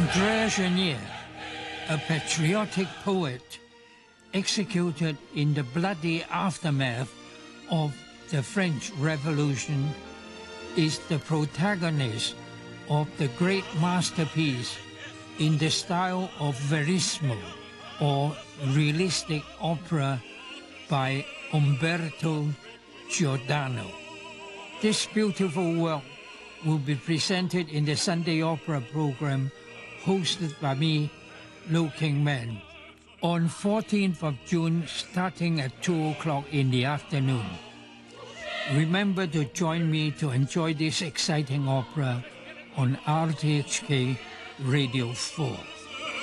André Chenier, a patriotic poet executed in the bloody aftermath of the French Revolution, is the protagonist of the great masterpiece in the style of verismo, or realistic opera, by Umberto Giordano. This beautiful work will be presented in the Sunday Opera program hosted by me, Lu King Man, on 14th of June starting at 2 o'clock in the afternoon. Remember to join me to enjoy this exciting opera on RTHK Radio 4.